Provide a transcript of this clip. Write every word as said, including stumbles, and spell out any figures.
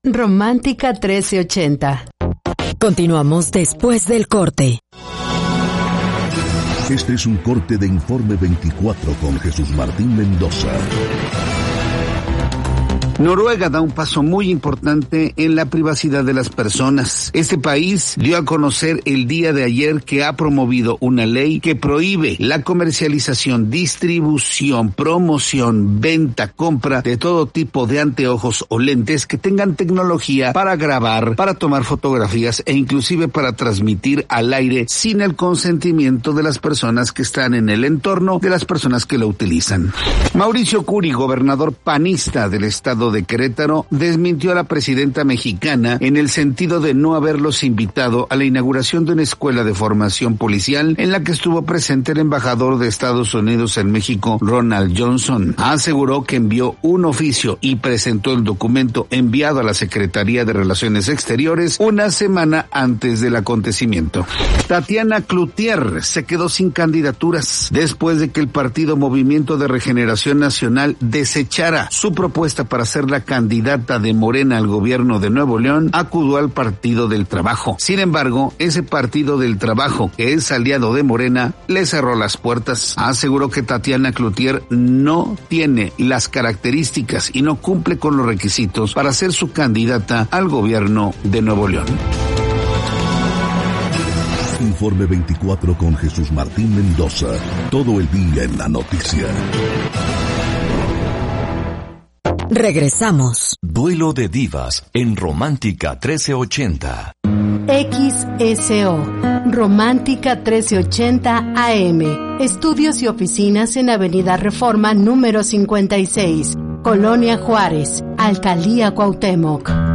Romántica trece ochenta. Continuamos después del corte. Este es un corte de Informe veinticuatro con Jesús Martín Mendoza. Noruega da un paso muy importante en la privacidad de las personas. Este país dio a conocer el día de ayer que ha promovido una ley que prohíbe la comercialización, distribución, promoción, venta, compra de todo tipo de anteojos o lentes que tengan tecnología para grabar, para tomar fotografías e inclusive para transmitir al aire sin el consentimiento de las personas que están en el entorno de las personas que lo utilizan. Mauricio Curi, gobernador panista del estado de Querétaro, desmintió a la presidenta mexicana en el sentido de no haberlos invitado a la inauguración de una escuela de formación policial en la que estuvo presente el embajador de Estados Unidos en México, Ronald Johnson. Aseguró que envió un oficio y presentó el documento enviado a la Secretaría de Relaciones Exteriores una semana antes del acontecimiento. Tatiana Cloutier se quedó sin candidaturas después de que el partido Movimiento de Regeneración Nacional desechara su propuesta para ser la candidata de Morena al gobierno de Nuevo León. Acudió al Partido del Trabajo. Sin embargo, ese Partido del Trabajo, que es aliado de Morena, le cerró las puertas. Aseguró que Tatiana Cloutier no tiene las características y no cumple con los requisitos para ser su candidata al gobierno de Nuevo León. Informe veinticuatro con Jesús Martín Mendoza. Todo el día en la noticia. Regresamos. Duelo de divas en Romántica trece ochenta. X S O, Romántica trece ochenta A M. Estudios y oficinas en Avenida Reforma número cincuenta y seis, Colonia Juárez, Alcaldía Cuauhtémoc.